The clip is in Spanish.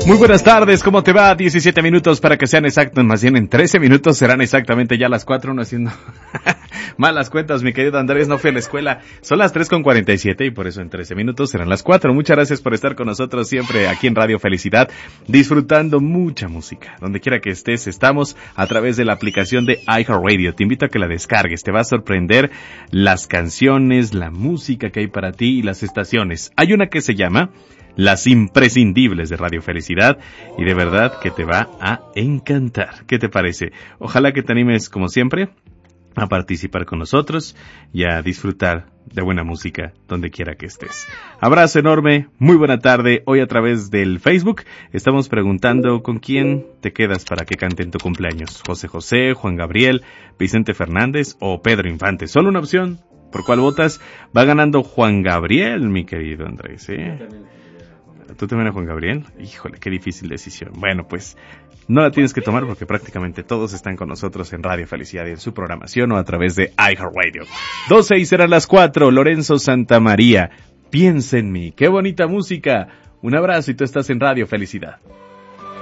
Muy buenas tardes, ¿cómo te va? 17 minutos para que sean exactos, más bien en 13 minutos serán exactamente ya las 4, uno haciendo malas cuentas, mi querido Andrés, no fui a la escuela. Son las 3:47 y por eso en 13 minutos serán las 4. Muchas gracias por estar con nosotros siempre aquí en Radio Felicidad, disfrutando mucha música. Donde quiera que estés, estamos a través de la aplicación de iHeartRadio. Te invito a que la descargues, te va a sorprender las canciones, la música que hay para ti y las estaciones. Hay una que se llama Las Imprescindibles de Radio Felicidad y de verdad que te va a encantar. ¿Qué te parece? Ojalá que te animes como siempre a participar con nosotros y a disfrutar de buena música donde quiera que estés. Abrazo enorme, muy buena tarde. Hoy a través del Facebook estamos preguntando con quién te quedas para que cante en tu cumpleaños. José José, Juan Gabriel, Vicente Fernández o Pedro Infante. Solo una opción. ¿Por cuál votas? Va ganando Juan Gabriel, mi querido Andrés, ¿eh? ¿Tú también a Juan Gabriel? Híjole, qué difícil decisión. Bueno, pues no la tienes que tomar porque prácticamente todos están con nosotros en Radio Felicidad y en su programación o a través de iHeartRadio. 12 y serán las 4. Lorenzo Santamaría, Piensa en mí. ¡Qué bonita música! Un abrazo y tú estás en Radio Felicidad.